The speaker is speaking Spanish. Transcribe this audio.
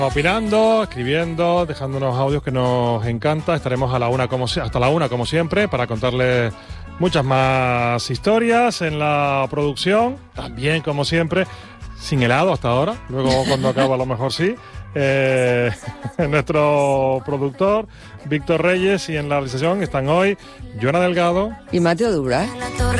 Opinando, escribiendo, dejándonos audios que nos encanta. Estaremos a la una hasta la una como siempre para contarles muchas más historias en la producción. También como siempre, sin helado hasta ahora. Luego cuando acaba a lo mejor sí. Nuestro productor Víctor Reyes, y en la realización están hoy Joana Delgado y Mateo Dubras.